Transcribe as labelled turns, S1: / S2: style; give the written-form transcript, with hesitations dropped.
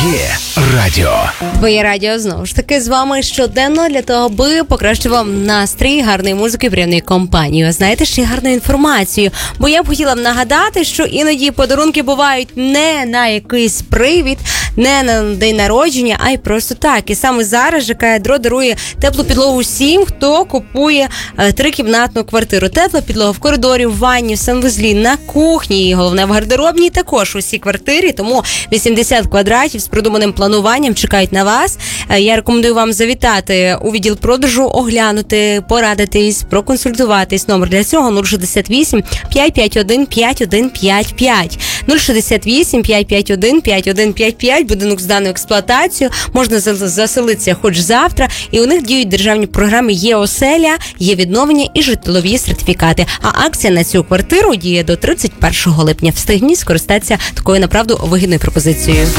S1: Твоє радіо.
S2: Твоє радіо знову ж таки з вами щоденно для того, аби покращити вам настрій, гарної музики, приємної компанії. Ви знаєте, ще й гарну інформацію. Бо я б хотіла нагадати, що іноді подарунки бувають не на якийсь привід, не на день народження, а й просто так. І саме зараз ЖК «Ядро» дарує теплу підлогу всім, хто купує трикімнатну квартиру. Тепла підлога в коридорі, в ванні, в санвузлі, на кухні і головне в гардеробній, також усі квартирі. Тому 80 квадратів з продуманим плануванням чекають на вас. Я рекомендую вам завітати у відділ продажу, оглянути, порадитись, проконсультуватись. Номер для цього 068 551 5155. 068 551 5155. Будинок зданий в експлуатацію. Можна заселитися хоч завтра. І у них діють державні програми «Є оселя», «Є відновлення» і житлові сертифікати. А акція на цю квартиру діє до 31 липня. Встигніть скористатися такою, направду, вигідною пропозицією.